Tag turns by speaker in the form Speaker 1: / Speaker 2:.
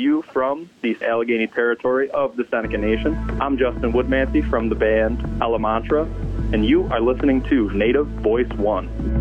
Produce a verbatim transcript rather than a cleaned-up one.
Speaker 1: you from the Allegheny territory of the Seneca Nation. I'm Justin Woodmansey from the band Elemantra, and you are listening to Native Voice One.